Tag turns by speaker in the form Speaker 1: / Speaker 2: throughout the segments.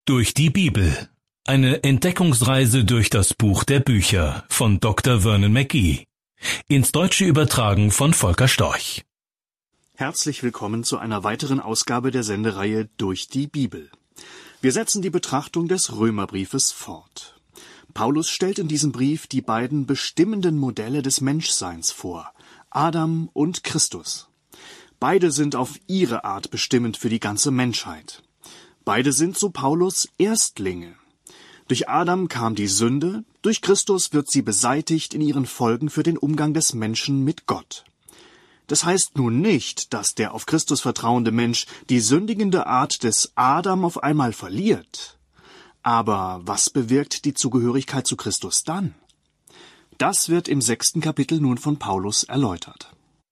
Speaker 1: Durch die Bibel. Eine Entdeckungsreise durch das Buch der Bücher von Dr. Vernon McGee. Ins Deutsche übertragen von Volker Storch.
Speaker 2: Herzlich willkommen zu einer weiteren Ausgabe der Sendereihe Durch die Bibel. Wir setzen die Betrachtung des Römerbriefes fort. Paulus stellt in diesem Brief die beiden bestimmenden Modelle des Menschseins vor, Adam und Christus. Beide sind auf ihre Art bestimmend für die ganze Menschheit. Beide sind, so Paulus, Erstlinge. Durch Adam kam die Sünde, durch Christus wird sie beseitigt in ihren Folgen für den Umgang des Menschen mit Gott. Das heißt nun nicht, dass der auf Christus vertrauende Mensch die sündigende Art des Adam auf einmal verliert. Aber was bewirkt die Zugehörigkeit zu Christus dann? Das wird im 6. Kapitel nun von Paulus erläutert.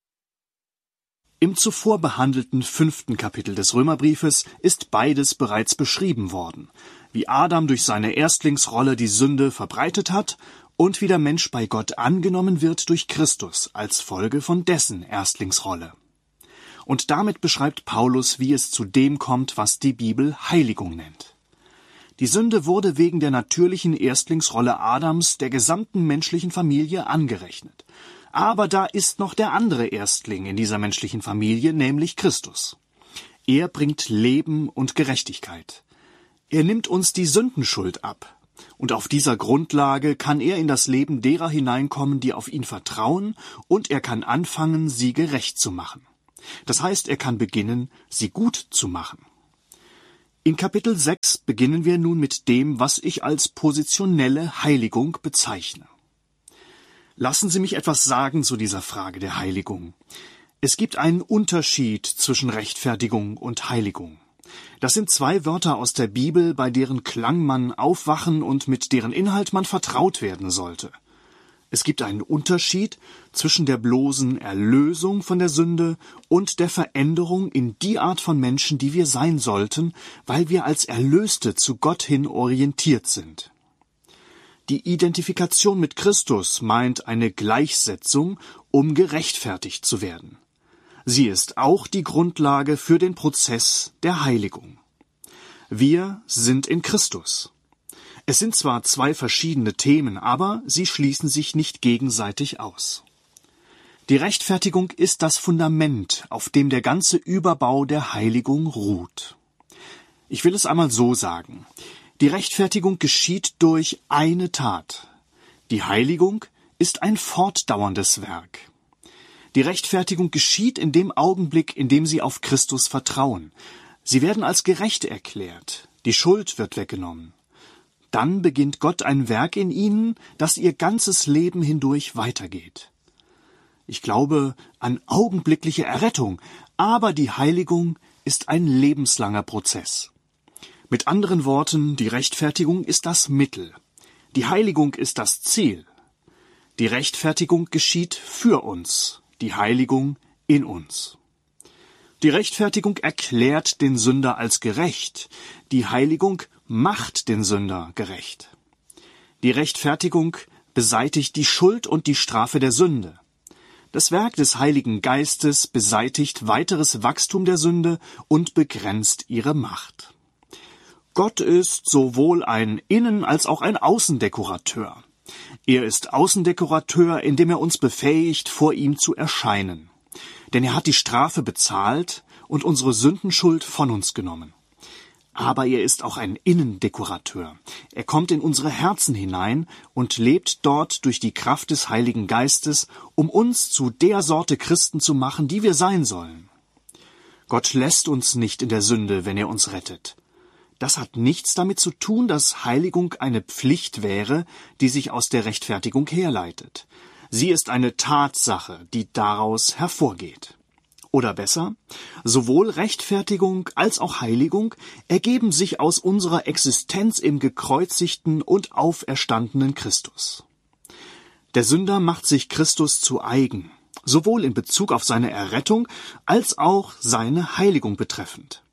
Speaker 2: Im zuvor behandelten 5. Kapitel des Römerbriefes ist beides bereits beschrieben worden, wie Adam durch seine Erstlingsrolle die Sünde verbreitet hat und wie der Mensch bei Gott angenommen wird durch Christus als Folge von dessen Erstlingsrolle. Und damit beschreibt Paulus, wie es zu dem kommt, was die Bibel Heiligung nennt. Die Sünde wurde wegen der natürlichen Erstlingsrolle Adams der gesamten menschlichen Familie angerechnet. Aber da ist noch der andere Erstling in dieser menschlichen Familie, nämlich Christus. Er bringt Leben und Gerechtigkeit. Er nimmt uns die Sündenschuld ab. Und auf dieser Grundlage kann er in das Leben derer hineinkommen, die auf ihn vertrauen, und er kann anfangen, sie gerecht zu machen. Das heißt, er kann beginnen, sie gut zu machen. In Kapitel 6 beginnen wir nun mit dem, was ich als positionelle Heiligung bezeichne. Lassen Sie mich etwas sagen zu dieser Frage der Heiligung. Es gibt einen Unterschied zwischen Rechtfertigung und Heiligung. Das sind zwei Wörter aus der Bibel, bei deren Klang man aufwachen und mit deren Inhalt man vertraut werden sollte. Es gibt einen Unterschied zwischen der bloßen Erlösung von der Sünde und der Veränderung in die Art von Menschen, die wir sein sollten, weil wir als Erlöste zu Gott hin orientiert sind. Die Identifikation mit Christus meint eine Gleichsetzung, um gerechtfertigt zu werden. Sie ist auch die Grundlage für den Prozess der Heiligung. Wir sind in Christus. Es sind zwar zwei verschiedene Themen, aber sie schließen sich nicht gegenseitig aus. Die Rechtfertigung ist das Fundament, auf dem der ganze Überbau der Heiligung ruht. Ich will es einmal so sagen. Die Rechtfertigung geschieht durch eine Tat. Die Heiligung ist ein fortdauerndes Werk. Die Rechtfertigung geschieht in dem Augenblick, in dem Sie auf Christus vertrauen. Sie werden als gerecht erklärt. Die Schuld wird weggenommen. Dann beginnt Gott ein Werk in Ihnen, das Ihr ganzes Leben hindurch weitergeht. Ich glaube an augenblickliche Errettung, aber die Heiligung ist ein lebenslanger Prozess. Mit anderen Worten, die Rechtfertigung ist das Mittel. Die Heiligung ist das Ziel. Die Rechtfertigung geschieht für uns, die Heiligung in uns. Die Rechtfertigung erklärt den Sünder als gerecht. Die Heiligung macht den Sünder gerecht. Die Rechtfertigung beseitigt die Schuld und die Strafe der Sünde. Das Werk des Heiligen Geistes beseitigt weiteres Wachstum der Sünde und begrenzt ihre Macht. Gott ist sowohl ein Innen- als auch ein Außendekorateur. Er ist Außendekorateur, indem er uns befähigt, vor ihm zu erscheinen. Denn er hat die Strafe bezahlt und unsere Sündenschuld von uns genommen. Aber er ist auch ein Innendekorateur. Er kommt in unsere Herzen hinein und lebt dort durch die Kraft des Heiligen Geistes, um uns zu der Sorte Christen zu machen, die wir sein sollen. Gott lässt uns nicht in der Sünde, wenn er uns rettet. Das hat nichts damit zu tun, dass Heiligung eine Pflicht wäre, die sich aus der Rechtfertigung herleitet. Sie ist eine Tatsache, die daraus hervorgeht. Oder besser, sowohl Rechtfertigung als auch Heiligung ergeben sich aus unserer Existenz im gekreuzigten und auferstandenen Christus. Der Sünder macht sich Christus zu eigen, sowohl in Bezug auf seine Errettung als auch seine Heiligung betreffend.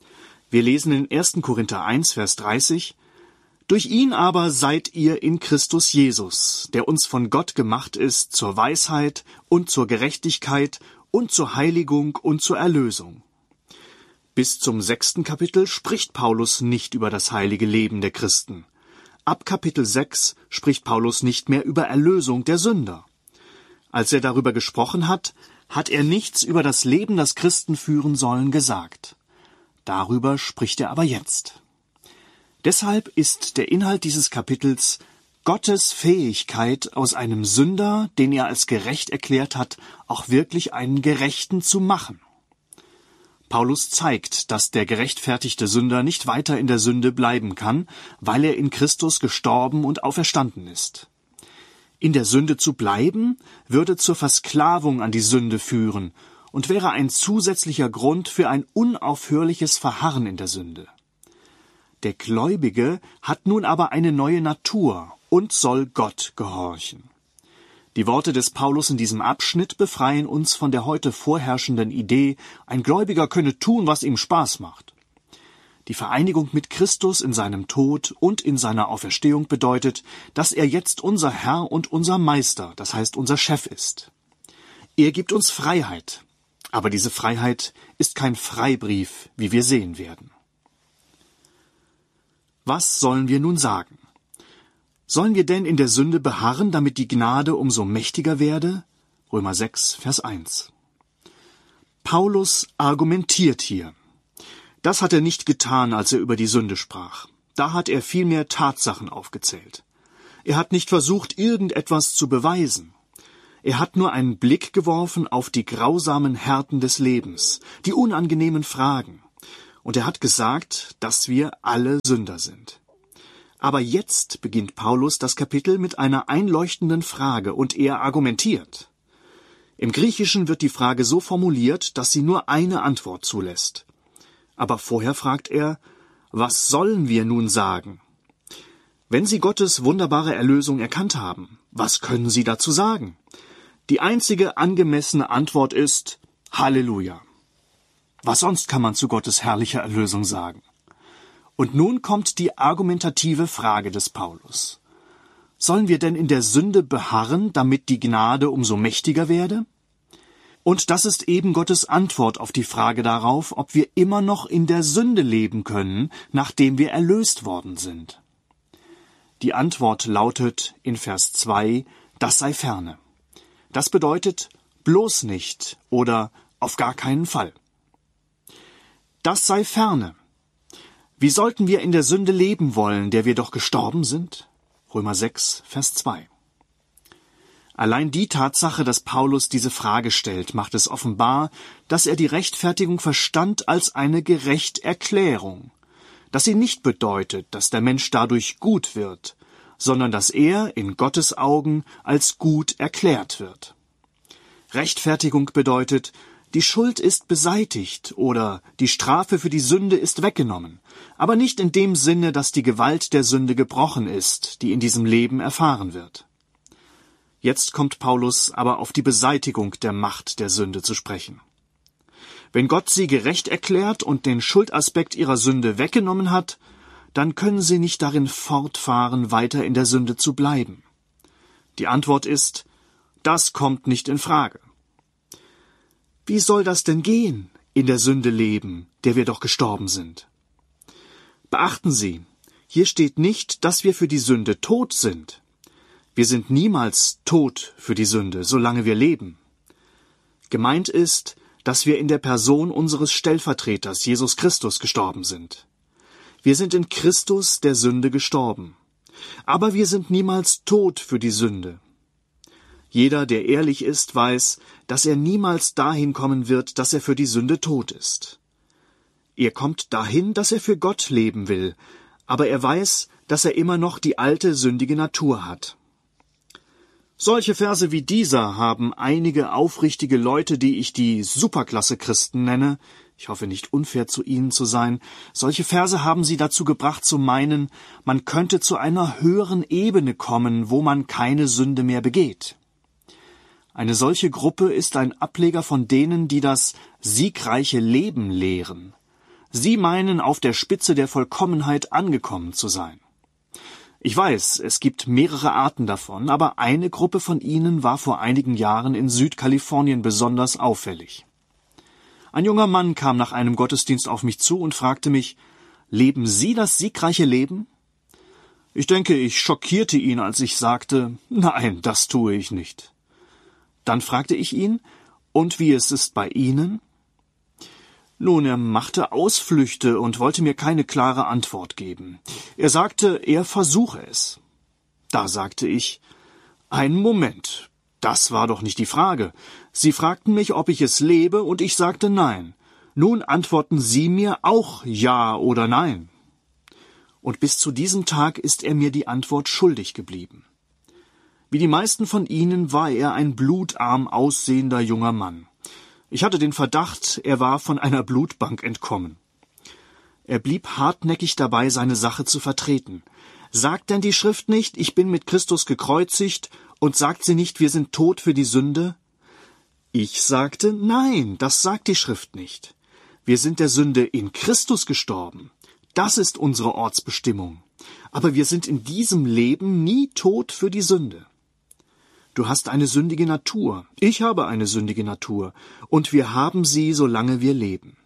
Speaker 2: Wir lesen in 1. Korinther 1, Vers 30, »Durch ihn aber seid ihr in Christus Jesus, der uns von Gott gemacht ist zur Weisheit und zur Gerechtigkeit und zur Heiligung und zur Erlösung.« Bis zum 6. Kapitel spricht Paulus nicht über das heilige Leben der Christen. Ab Kapitel 6 spricht Paulus nicht mehr über Erlösung der Sünder. Als er darüber gesprochen hat, hat er nichts über das Leben, das Christen führen sollen, gesagt. Darüber spricht er aber jetzt. Deshalb ist der Inhalt dieses Kapitels Gottes Fähigkeit, aus einem Sünder, den er als gerecht erklärt hat, auch wirklich einen Gerechten zu machen. Paulus zeigt, dass der gerechtfertigte Sünder nicht weiter in der Sünde bleiben kann, weil er in Christus gestorben und auferstanden ist. In der Sünde zu bleiben, würde zur Versklavung an die Sünde führen und wäre ein zusätzlicher Grund für ein unaufhörliches Verharren in der Sünde. Der Gläubige hat nun aber eine neue Natur und soll Gott gehorchen. Die Worte des Paulus in diesem Abschnitt befreien uns von der heute vorherrschenden Idee, ein Gläubiger könne tun, was ihm Spaß macht. Die Vereinigung mit Christus in seinem Tod und in seiner Auferstehung bedeutet, dass er jetzt unser Herr und unser Meister, das heißt unser Chef ist. Er gibt uns Freiheit, aber diese Freiheit ist kein Freibrief, wie wir sehen werden. Was sollen wir nun sagen? Sollen wir denn in der Sünde beharren, damit die Gnade umso mächtiger werde? Römer 6, Vers 1. Paulus argumentiert hier. Das hat er nicht getan, als er über die Sünde sprach. Da hat er vielmehr Tatsachen aufgezählt. Er hat nicht versucht, irgendetwas zu beweisen. Er hat nur einen Blick geworfen auf die grausamen Härten des Lebens, die unangenehmen Fragen. Und er hat gesagt, dass wir alle Sünder sind. Aber jetzt beginnt Paulus das Kapitel mit einer einleuchtenden Frage und er argumentiert. Im Griechischen wird die Frage so formuliert, dass sie nur eine Antwort zulässt. Aber vorher fragt er, was sollen wir nun sagen? Wenn Sie Gottes wunderbare Erlösung erkannt haben, was können Sie dazu sagen? Die einzige angemessene Antwort ist Halleluja. Was sonst kann man zu Gottes herrlicher Erlösung sagen? Und nun kommt die argumentative Frage des Paulus. Sollen wir denn in der Sünde beharren, damit die Gnade umso mächtiger werde? Und das ist eben Gottes Antwort auf die Frage darauf, ob wir immer noch in der Sünde leben können, nachdem wir erlöst worden sind. Die Antwort lautet in Vers 2, das sei ferne. Das bedeutet bloß nicht oder auf gar keinen Fall. Das sei ferne. Wie sollten wir in der Sünde leben wollen, der wir doch gestorben sind? Römer 6, Vers 2. Allein die Tatsache, dass Paulus diese Frage stellt, macht es offenbar, dass er die Rechtfertigung verstand als eine Gerechterklärung, dass sie nicht bedeutet, dass der Mensch dadurch gut wird, sondern dass er in Gottes Augen als gut erklärt wird. Rechtfertigung bedeutet, die Schuld ist beseitigt oder die Strafe für die Sünde ist weggenommen, aber nicht in dem Sinne, dass die Gewalt der Sünde gebrochen ist, die in diesem Leben erfahren wird. Jetzt kommt Paulus aber auf die Beseitigung der Macht der Sünde zu sprechen. Wenn Gott sie gerecht erklärt und den Schuldaspekt ihrer Sünde weggenommen hat, dann können sie nicht darin fortfahren, weiter in der Sünde zu bleiben. Die Antwort ist, das kommt nicht in Frage. Wie soll das denn gehen, in der Sünde leben, der wir doch gestorben sind? Beachten Sie, hier steht nicht, dass wir für die Sünde tot sind. Wir sind niemals tot für die Sünde, solange wir leben. Gemeint ist, dass wir in der Person unseres Stellvertreters, Jesus Christus, gestorben sind. Wir sind in Christus der Sünde gestorben. Aber wir sind niemals tot für die Sünde. Jeder, der ehrlich ist, weiß, dass er niemals dahin kommen wird, dass er für die Sünde tot ist. Er kommt dahin, dass er für Gott leben will, aber er weiß, dass er immer noch die alte sündige Natur hat. Solche Verse wie dieser haben einige aufrichtige Leute, die ich die Superklasse-Christen nenne, ich hoffe nicht unfair zu ihnen zu sein, solche Verse haben sie dazu gebracht zu meinen, man könnte zu einer höheren Ebene kommen, wo man keine Sünde mehr begeht. Eine solche Gruppe ist ein Ableger von denen, die das siegreiche Leben lehren. Sie meinen, auf der Spitze der Vollkommenheit angekommen zu sein. Ich weiß, es gibt mehrere Arten davon, aber eine Gruppe von ihnen war vor einigen Jahren in Südkalifornien besonders auffällig. Ein junger Mann kam nach einem Gottesdienst auf mich zu und fragte mich, »Leben Sie das siegreiche Leben?« Ich denke, ich schockierte ihn, als ich sagte, »Nein, das tue ich nicht.« Dann fragte ich ihn, »Und wie ist es bei Ihnen?« Nun, er machte Ausflüchte und wollte mir keine klare Antwort geben. Er sagte, er versuche es. Da sagte ich, »Einen Moment, das war doch nicht die Frage. Sie fragten mich, ob ich es lebe, und ich sagte nein. Nun antworten Sie mir auch ja oder nein.« Und bis zu diesem Tag ist er mir die Antwort schuldig geblieben. Wie die meisten von Ihnen war er ein blutarm aussehender junger Mann. Ich hatte den Verdacht, er war von einer Blutbank entkommen. Er blieb hartnäckig dabei, seine Sache zu vertreten. Sagt denn die Schrift nicht, ich bin mit Christus gekreuzigt, und sagt sie nicht, wir sind tot für die Sünde? Ich sagte, nein, das sagt die Schrift nicht. Wir sind der Sünde in Christus gestorben. Das ist unsere Ortsbestimmung. Aber wir sind in diesem Leben nie tot für die Sünde. Du hast eine sündige Natur, ich habe eine sündige Natur, und wir haben sie, solange wir leben.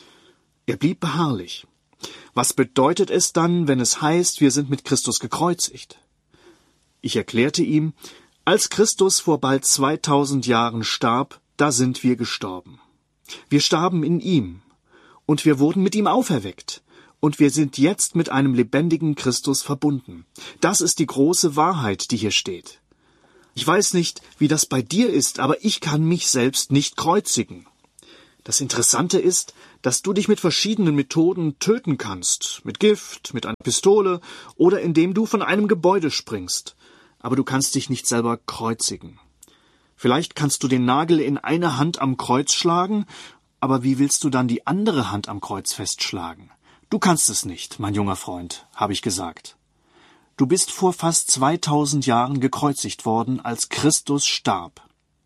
Speaker 2: Er blieb beharrlich. Was bedeutet es dann, wenn es heißt, wir sind mit Christus gekreuzigt? Ich erklärte ihm, als Christus vor bald 2000 Jahren starb, da sind wir gestorben. Wir starben in ihm, und wir wurden mit ihm auferweckt, und wir sind jetzt mit einem lebendigen Christus verbunden. Das ist die große Wahrheit, die hier steht. Ich weiß nicht, wie das bei dir ist, aber ich kann mich selbst nicht kreuzigen. Das Interessante ist, dass du dich mit verschiedenen Methoden töten kannst, mit Gift, mit einer Pistole oder indem du von einem Gebäude springst, aber du kannst dich nicht selber kreuzigen. Vielleicht kannst du den Nagel in eine Hand am Kreuz schlagen, aber wie willst du dann die andere Hand am Kreuz festschlagen? Du kannst es nicht, mein junger Freund, habe ich gesagt. Du bist vor fast 2000 Jahren gekreuzigt worden, als Christus starb.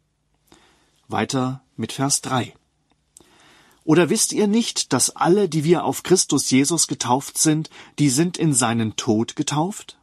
Speaker 2: Weiter mit Vers 3. Oder wisst ihr nicht, dass alle, die wir auf Christus Jesus getauft sind, die sind in seinen Tod getauft?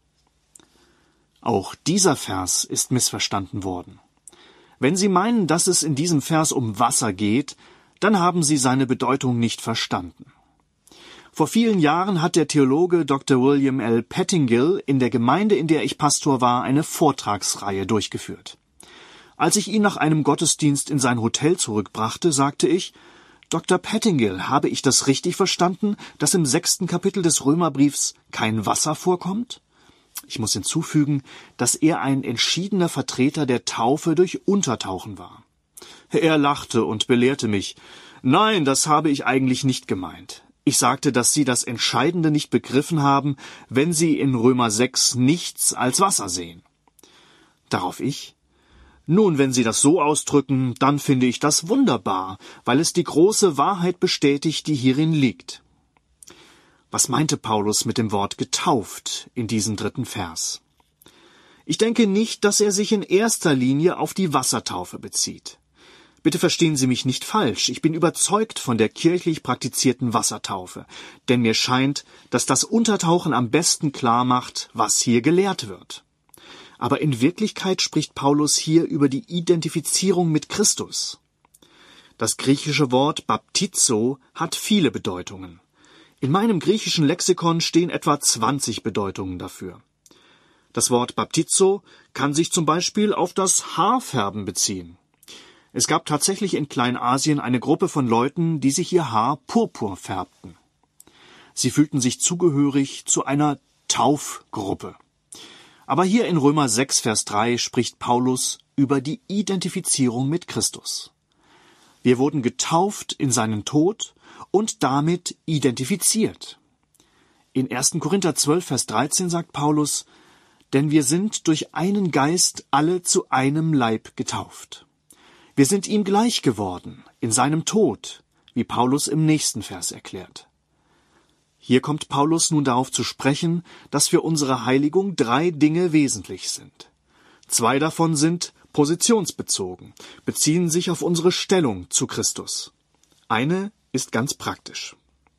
Speaker 2: Auch dieser Vers ist missverstanden worden. Wenn Sie meinen, dass es in diesem Vers um Wasser geht, dann haben Sie seine Bedeutung nicht verstanden. Vor vielen Jahren hat der Theologe Dr. William L. Pettingill in der Gemeinde, in der ich Pastor war, eine Vortragsreihe durchgeführt. Als ich ihn nach einem Gottesdienst in sein Hotel zurückbrachte, sagte ich, Dr. Pettingill, habe ich das richtig verstanden, dass im 6. Kapitel des Römerbriefs kein Wasser vorkommt? Ich muss hinzufügen, dass er ein entschiedener Vertreter der Taufe durch Untertauchen war. Er lachte und belehrte mich. Nein, das habe ich eigentlich nicht gemeint. Ich sagte, dass Sie das Entscheidende nicht begriffen haben, wenn Sie in Römer 6 nichts als Wasser sehen. Darauf ich: Nun, wenn Sie das so ausdrücken, dann finde ich das wunderbar, weil es die große Wahrheit bestätigt, die hierin liegt. Was meinte Paulus mit dem Wort getauft in diesem 3. Vers? Ich denke nicht, dass er sich in erster Linie auf die Wassertaufe bezieht. Bitte verstehen Sie mich nicht falsch, ich bin überzeugt von der kirchlich praktizierten Wassertaufe, denn mir scheint, dass das Untertauchen am besten klar macht, was hier gelehrt wird. Aber in Wirklichkeit spricht Paulus hier über die Identifizierung mit Christus. Das griechische Wort baptizo hat viele Bedeutungen. In meinem griechischen Lexikon stehen etwa 20 Bedeutungen dafür. Das Wort baptizo kann sich zum Beispiel auf das Haarfärben beziehen. Es gab tatsächlich in Kleinasien eine Gruppe von Leuten, die sich ihr Haar purpur färbten. Sie fühlten sich zugehörig zu einer Taufgruppe. Aber hier in Römer 6, Vers 3 spricht Paulus über die Identifizierung mit Christus. Wir wurden getauft in seinen Tod und damit identifiziert. In 1. Korinther 12, Vers 13 sagt Paulus, denn wir sind durch einen Geist alle zu einem Leib getauft. Wir sind ihm gleich geworden, in seinem Tod, wie Paulus im nächsten Vers erklärt. Hier kommt Paulus nun darauf zu sprechen, dass für unsere Heiligung 3 Dinge wesentlich sind. 2 davon sind positionsbezogen, beziehen sich auf unsere Stellung zu Christus. Eine ist ganz praktisch.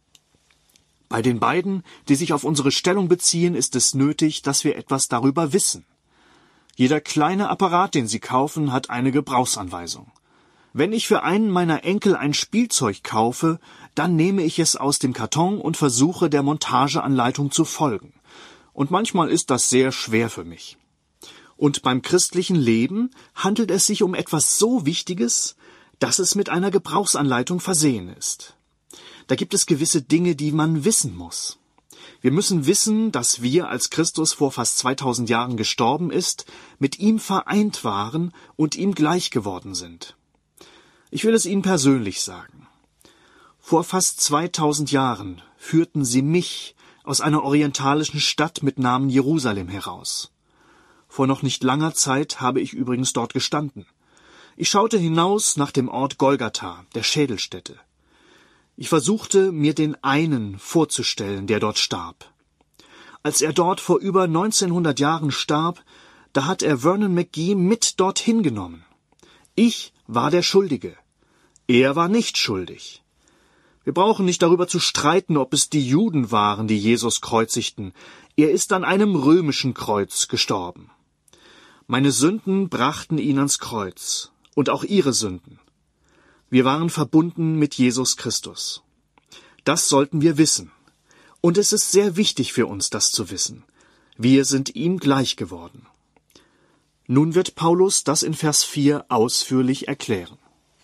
Speaker 2: Bei den beiden, die sich auf unsere Stellung beziehen, ist es nötig, dass wir etwas darüber wissen. Jeder kleine Apparat, den Sie kaufen, hat eine Gebrauchsanweisung. Wenn ich für einen meiner Enkel ein Spielzeug kaufe, dann nehme ich es aus dem Karton und versuche, der Montageanleitung zu folgen. Und manchmal ist das sehr schwer für mich. Und beim christlichen Leben handelt es sich um etwas so Wichtiges, dass es mit einer Gebrauchsanleitung versehen ist. Da gibt es gewisse Dinge, die man wissen muss. Wir müssen wissen, dass wir, als Christus vor fast 2000 Jahren gestorben ist, mit ihm vereint waren und ihm gleich geworden sind. Ich will es Ihnen persönlich sagen. Vor fast 2000 Jahren führten sie mich aus einer orientalischen Stadt mit Namen Jerusalem heraus. Vor noch nicht langer Zeit habe ich übrigens dort gestanden. Ich schaute hinaus nach dem Ort Golgatha, der Schädelstätte. Ich versuchte, mir den einen vorzustellen, der dort starb. Als er dort vor über 1900 Jahren starb, da hat er Vernon McGee mit dorthin genommen. Ich war der Schuldige. Er war nicht schuldig. Wir brauchen nicht darüber zu streiten, ob es die Juden waren, die Jesus kreuzigten. Er ist an einem römischen Kreuz gestorben. Meine Sünden brachten ihn ans Kreuz, und auch ihre Sünden. Wir waren verbunden mit Jesus Christus. Das sollten wir wissen. Und es ist sehr wichtig für uns, das zu wissen. Wir sind ihm gleich geworden. Nun wird Paulus das in Vers 4 ausführlich erklären.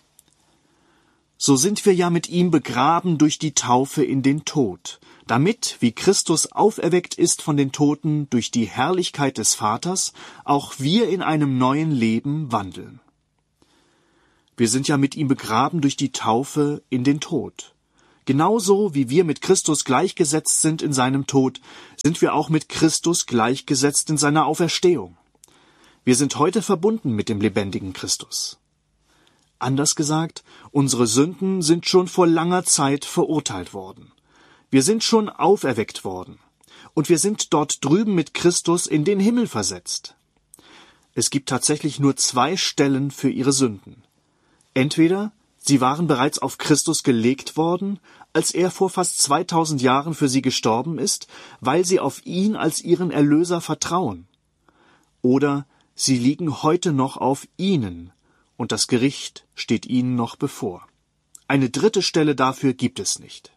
Speaker 2: So sind wir ja mit ihm begraben durch die Taufe in den Tod, damit, wie Christus auferweckt ist von den Toten durch die Herrlichkeit des Vaters, auch wir in einem neuen Leben wandeln. Wir sind ja mit ihm begraben durch die Taufe in den Tod. Genauso wie wir mit Christus gleichgesetzt sind in seinem Tod, sind wir auch mit Christus gleichgesetzt in seiner Auferstehung. Wir sind heute verbunden mit dem lebendigen Christus. Anders gesagt, unsere Sünden sind schon vor langer Zeit verurteilt worden. Wir sind schon auferweckt worden. Und wir sind dort drüben mit Christus in den Himmel versetzt. Es gibt tatsächlich nur 2 Stellen für ihre Sünden. Entweder sie waren bereits auf Christus gelegt worden, als er vor fast 2000 Jahren für sie gestorben ist, weil sie auf ihn als ihren Erlöser vertrauen. Oder sie liegen heute noch auf ihnen, und das Gericht steht ihnen noch bevor. Eine 3. Stelle dafür gibt es nicht.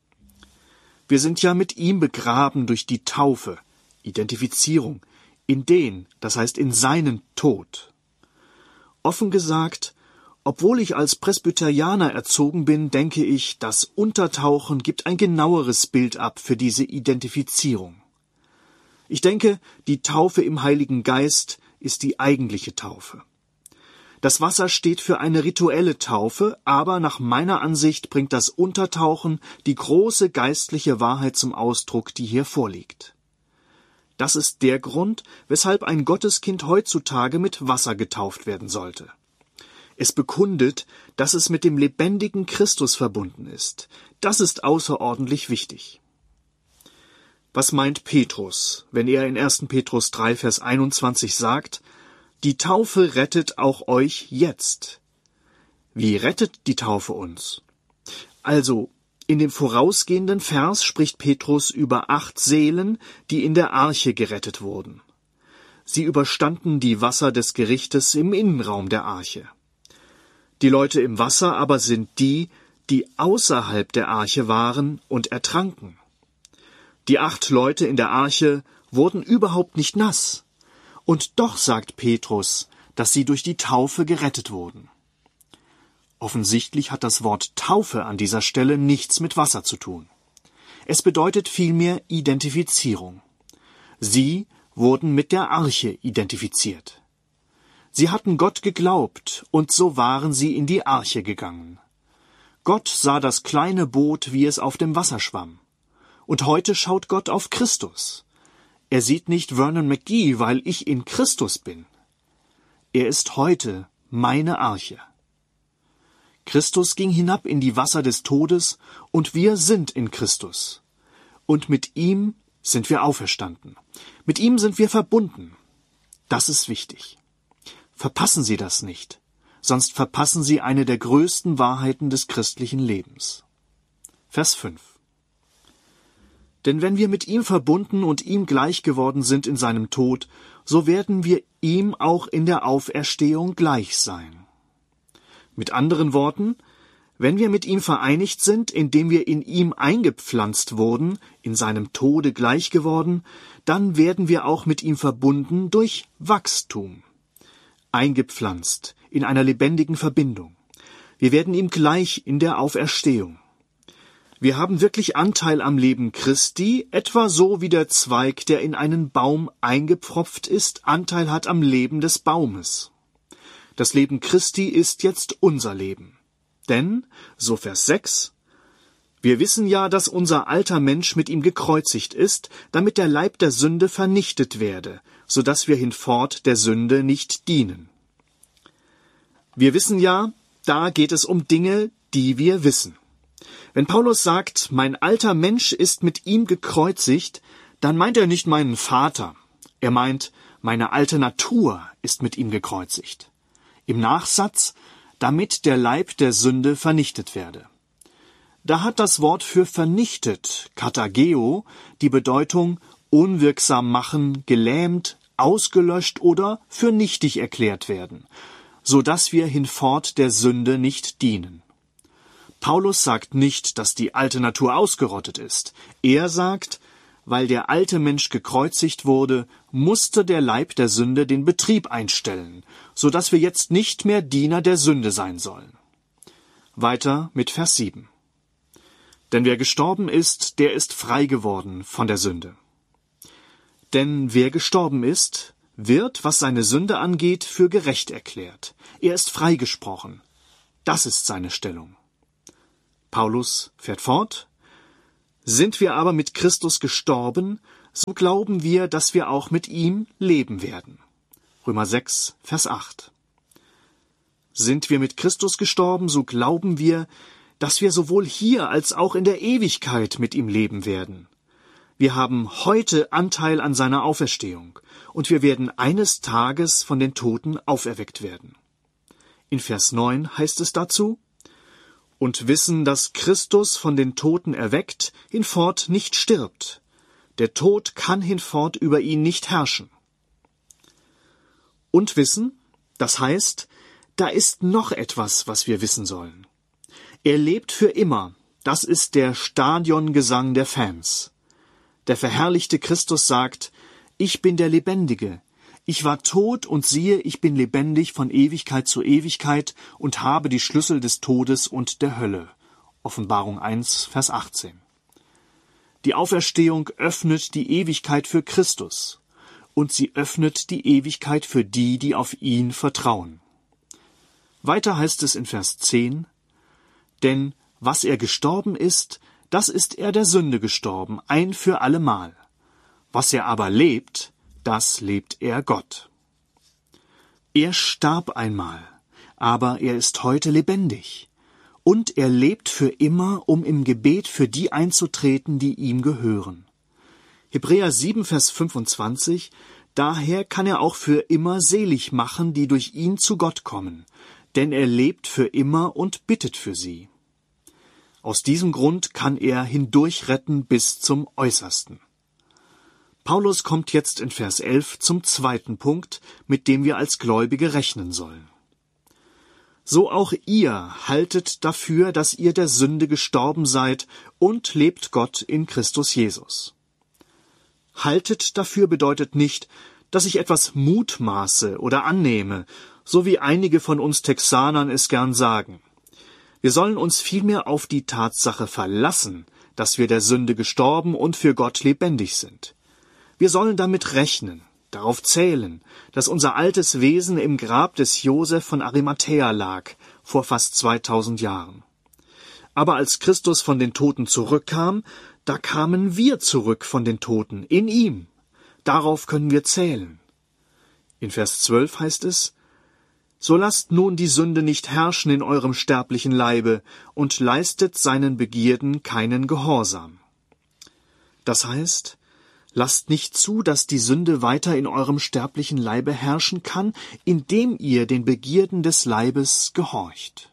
Speaker 2: Wir sind ja mit ihm begraben durch die Taufe, Identifizierung, in den, das heißt in seinen Tod. Offen gesagt, obwohl ich als Presbyterianer erzogen bin, denke ich, das Untertauchen gibt ein genaueres Bild ab für diese Identifizierung. Ich denke, die Taufe im Heiligen Geist ist die eigentliche Taufe. Das Wasser steht für eine rituelle Taufe, aber nach meiner Ansicht bringt das Untertauchen die große geistliche Wahrheit zum Ausdruck, die hier vorliegt. Das ist der Grund, weshalb ein Gotteskind heutzutage mit Wasser getauft werden sollte. Es bekundet, dass es mit dem lebendigen Christus verbunden ist. Das ist außerordentlich wichtig. Was meint Petrus, wenn er in 1. Petrus 3, Vers 21 sagt, die Taufe rettet auch euch jetzt? Wie rettet die Taufe uns? Also, in dem vorausgehenden Vers spricht Petrus über 8 Seelen, die in der Arche gerettet wurden. Sie überstanden die Wasser des Gerichtes im Innenraum der Arche. Die Leute im Wasser aber sind die, die außerhalb der Arche waren und ertranken. Die 8 Leute in der Arche wurden überhaupt nicht nass. Und doch sagt Petrus, dass sie durch die Taufe gerettet wurden. Offensichtlich hat das Wort Taufe an dieser Stelle nichts mit Wasser zu tun. Es bedeutet vielmehr Identifizierung. Sie wurden mit der Arche identifiziert. Sie hatten Gott geglaubt, und so waren sie in die Arche gegangen. Gott sah das kleine Boot, wie es auf dem Wasser schwamm. Und heute schaut Gott auf Christus. Er sieht nicht Vernon McGee, weil ich in Christus bin. Er ist heute meine Arche. Christus ging hinab in die Wasser des Todes, und wir sind in Christus. Und mit ihm sind wir auferstanden. Mit ihm sind wir verbunden. Das ist wichtig. Verpassen Sie das nicht, sonst verpassen Sie eine der größten Wahrheiten des christlichen Lebens. Vers 5. Denn wenn wir mit ihm verbunden und ihm gleich geworden sind in seinem Tod, so werden wir ihm auch in der Auferstehung gleich sein. Mit anderen Worten, wenn wir mit ihm vereinigt sind, indem wir in ihm eingepflanzt wurden, in seinem Tode gleich geworden, dann werden wir auch mit ihm verbunden durch Wachstum. Eingepflanzt, in einer lebendigen Verbindung. Wir werden ihm gleich in der Auferstehung. Wir haben wirklich Anteil am Leben Christi, etwa so wie der Zweig, der in einen Baum eingepfropft ist, Anteil hat am Leben des Baumes. Das Leben Christi ist jetzt unser Leben. Denn, so Vers 6, wir wissen ja, dass unser alter Mensch mit ihm gekreuzigt ist, damit der Leib der Sünde vernichtet werde, so dass wir hinfort der Sünde nicht dienen. Wir wissen ja, da geht es um Dinge, die wir wissen. Wenn Paulus sagt, mein alter Mensch ist mit ihm gekreuzigt, dann meint er nicht meinen Vater. Er meint, meine alte Natur ist mit ihm gekreuzigt. Im Nachsatz, damit der Leib der Sünde vernichtet werde. Da hat das Wort für vernichtet, katageo, die Bedeutung unwirksam machen, gelähmt, ausgelöscht oder für nichtig erklärt werden, so dass wir hinfort der Sünde nicht dienen. Paulus sagt nicht, dass die alte Natur ausgerottet ist. Er sagt, weil der alte Mensch gekreuzigt wurde, musste der Leib der Sünde den Betrieb einstellen, so dass wir jetzt nicht mehr Diener der Sünde sein sollen. Weiter mit Vers 7. Denn wer gestorben ist, der ist frei geworden von der Sünde. Denn wer gestorben ist, wird, was seine Sünde angeht, für gerecht erklärt. Er ist freigesprochen. Das ist seine Stellung. Paulus fährt fort. Sind wir aber mit Christus gestorben, so glauben wir, dass wir auch mit ihm leben werden. Römer 6, Vers 8. Sind wir mit Christus gestorben, so glauben wir, dass wir sowohl hier als auch in der Ewigkeit mit ihm leben werden. Wir haben heute Anteil an seiner Auferstehung und wir werden eines Tages von den Toten auferweckt werden. In Vers 9 heißt es dazu, und wissen, dass Christus von den Toten erweckt, hinfort nicht stirbt. Der Tod kann hinfort über ihn nicht herrschen. Und wissen, das heißt, da ist noch etwas, was wir wissen sollen. Er lebt für immer, das ist der Stadiongesang der Fans. Der verherrlichte Christus sagt, ich bin der Lebendige. Ich war tot und siehe, ich bin lebendig von Ewigkeit zu Ewigkeit und habe die Schlüssel des Todes und der Hölle. Offenbarung 1, Vers 18. Die Auferstehung öffnet die Ewigkeit für Christus und sie öffnet die Ewigkeit für die, die auf ihn vertrauen. Weiter heißt es in Vers 10, denn was er gestorben ist, das ist er der Sünde gestorben, ein für allemal. Was er aber lebt, das lebt er Gott. Er starb einmal, aber er ist heute lebendig. Und er lebt für immer, um im Gebet für die einzutreten, die ihm gehören. Hebräer 7, Vers 25, daher kann er auch für immer selig machen, die durch ihn zu Gott kommen, denn er lebt für immer und bittet für sie. Aus diesem Grund kann er hindurch retten bis zum Äußersten. Paulus kommt jetzt in Vers 11 zum zweiten Punkt, mit dem wir als Gläubige rechnen sollen. So auch ihr haltet dafür, dass ihr der Sünde gestorben seid und lebt Gott in Christus Jesus. Haltet dafür bedeutet nicht, dass ich etwas mutmaße oder annehme, so wie einige von uns Texanern es gern sagen. Wir sollen uns vielmehr auf die Tatsache verlassen, dass wir der Sünde gestorben und für Gott lebendig sind. Wir sollen damit rechnen, darauf zählen, dass unser altes Wesen im Grab des Josef von Arimathäa lag, vor fast 2000 Jahren. Aber als Christus von den Toten zurückkam, da kamen wir zurück von den Toten, in ihm. Darauf können wir zählen. In Vers 12 heißt es, so lasst nun die Sünde nicht herrschen in eurem sterblichen Leibe und leistet seinen Begierden keinen Gehorsam. Das heißt, lasst nicht zu, dass die Sünde weiter in eurem sterblichen Leibe herrschen kann, indem ihr den Begierden des Leibes gehorcht.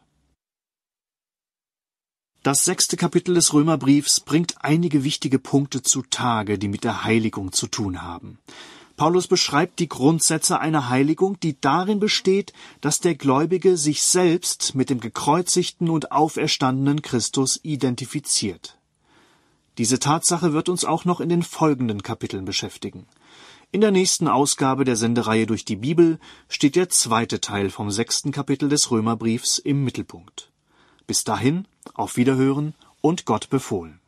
Speaker 2: Das 6. Kapitel des Römerbriefs bringt einige wichtige Punkte zutage, die mit der Heiligung zu tun haben. Paulus beschreibt die Grundsätze einer Heiligung, die darin besteht, dass der Gläubige sich selbst mit dem gekreuzigten und auferstandenen Christus identifiziert. Diese Tatsache wird uns auch noch in den folgenden Kapiteln beschäftigen. In der nächsten Ausgabe der Sendereihe durch die Bibel steht der zweite Teil vom 6. Kapitel des Römerbriefs im Mittelpunkt. Bis dahin, auf Wiederhören und Gott befohlen.